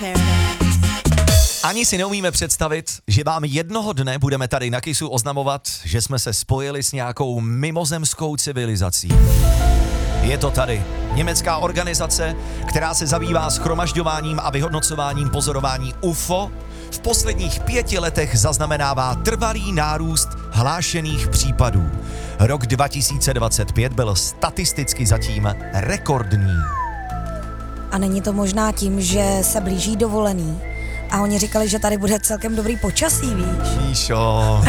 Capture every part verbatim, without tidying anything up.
Ani si neumíme představit, že vám jednoho dne budeme tady na Kissu oznamovat, že jsme se spojili s nějakou mimozemskou civilizací. Je to tady. Německá organizace, která se zabývá shromažďováním a vyhodnocováním pozorování U F O, v posledních pěti letech zaznamenává trvalý nárůst hlášených případů. Rok dva tisíce dvacet pět byl statisticky zatím rekordní. A není to možná tím, že se blíží dovolený a oni říkali, že tady bude celkem dobrý počasí, víš? Míšo,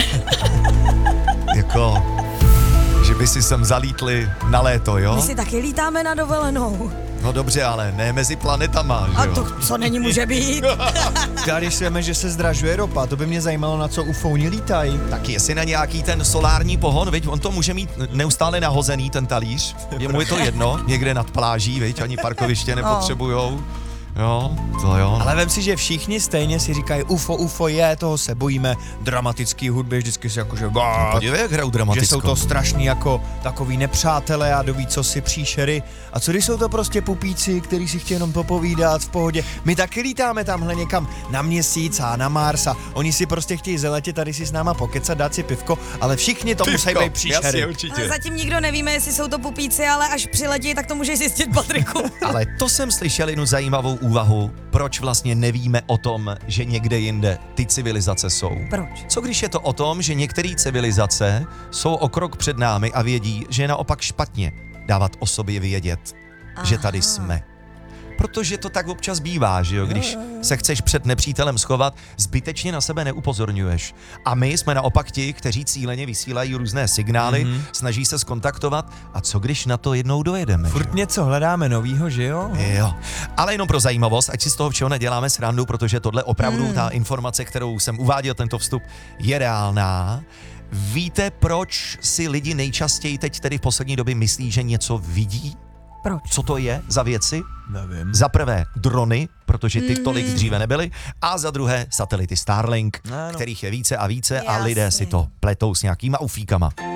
jako, že by si sem zalítli na léto, jo? My si taky lítáme na dovolenou. No dobře, ale ne mezi planetama, že A jo? to, co není, může být. Já když si víme, že se zdražuje ropa, to by mě zajímalo, na co ufouni lítají. Tak jestli na nějaký ten solární pohon, viď, on to může mít neustále nahozený, ten talíř. Je mu je to jedno, někde nad pláží, viď, ani parkoviště nepotřebujou. Jo, to jo. Ale vem si, že všichni stejně si říkají U F O, U F O je, toho se bojíme, dramatický hudby, vždycky si jako, že bá, Podívej, jak hrajou dramatickou. že jsou to strašní jako takový nepřátelé a doví, co si příšery. A co když jsou to prostě pupíci, kteří si chtějí jenom popovídat v pohodě. My taky lítáme tamhle někam na Měsíc a na Mars a oni si prostě chtějí zeletět tady si s náma pokecat, dát si pivko, ale všichni to musí být příšery. Jasně, určitě. Ale zatím nikdo nevíme, jestli jsou to pupíci, ale až přiletí, tak to můžeš zjistit, Patriku. Ale to jsem slyšel jednu zajímavou úvahu, proč vlastně nevíme o tom, že někde jinde ty civilizace jsou. Proč? Co když je to o tom, že některé civilizace jsou o krok před námi a vědí, že je naopak špatně dávat o sobě vědět, Aha. že tady jsme. Protože to tak občas bývá, že jo, když se chceš před nepřítelem schovat, zbytečně na sebe neupozorňuješ. A my jsme naopak ti, kteří cíleně vysílají různé signály, mm-hmm. snaží se skontaktovat a co když na to jednou dojedeme? Furt něco hledáme novýho, že jo? Jo, ale jenom pro zajímavost, ať si z toho všeho neděláme srandu, protože tohle opravdu, hmm. ta informace, kterou jsem uváděl, tento vstup, je reálná. Víte, proč si lidi nejčastěji teď tedy v poslední době myslí, že něco vidí? Proč? Co to je za věci? Nevím. Za prvé drony, protože ty tolik dříve nebyly, a za druhé satelity Starlink, Ano. kterých je více a více a Jasně. lidé si to pletou s nějakýma ufíkama.